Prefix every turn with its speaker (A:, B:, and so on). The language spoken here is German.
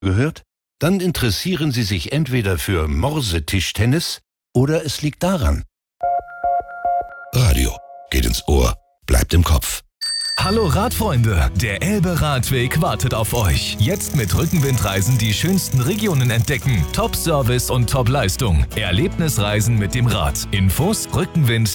A: gehört? Dann interessieren Sie sich entweder für Morsetischtennis oder es liegt daran. Radio geht ins Ohr, bleibt im Kopf.
B: Hallo Radfreunde, der Elbe-Radweg wartet auf euch. Jetzt mit Rückenwindreisen die schönsten Regionen entdecken. Top-Service und Top-Leistung. Erlebnisreisen mit dem Rad. Infos Rückenwind